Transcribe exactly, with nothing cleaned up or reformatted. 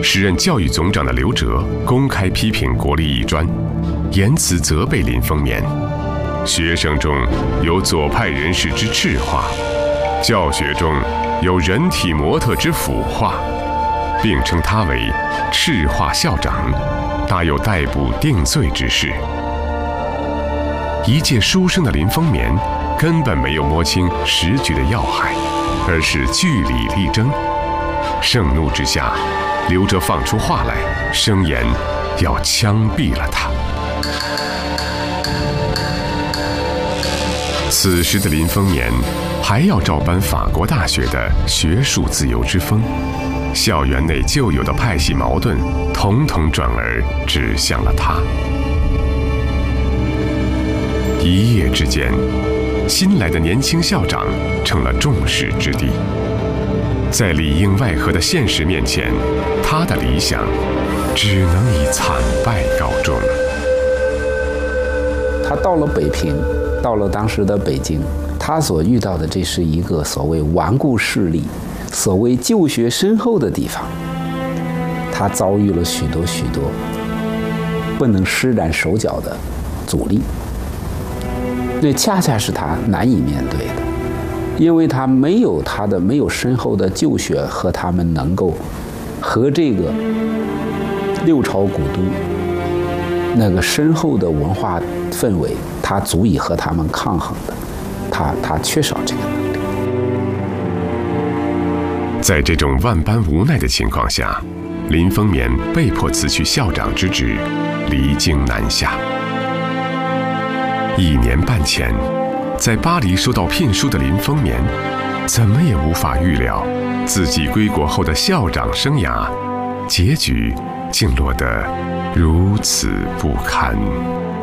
时任教育总长的刘哲公开批评国立艺专，言辞责备林风眠。学生中有左派人士之赤化，教学中有人体模特之腐化，并称他为赤化校长，大有逮捕定罪之势。一介书生的林风眠根本没有摸清时局的要害，而是据理力争。盛怒之下，刘哲放出话来，声言要枪毙了他。此时的林风眠还要照搬法国大学的学术自由之风，校园内旧有的派系矛盾统统转而指向了他。一夜之间，新来的年轻校长成了众矢之的。在里应外合的现实面前，他的理想只能以惨败告终。 他到了北平，到了当时的北京，他所遇到的这是一个所谓顽固势力，所谓旧学深厚的地方。他遭遇了许多许多不能施展手脚的阻力，那恰恰是他难以面对的，因为他没有他的没有深厚的旧学和他们能够和这个六朝古都那个深厚的文化氛围，他足以和他们抗衡的，他他缺少这个能力。 在这种万般无奈的情况下，林风眠被迫辞去校长之职，离京南下。一年半前，在巴黎收到聘书的林风眠，怎么也无法预料自己归国后的校长生涯，结局竟落得如此不堪。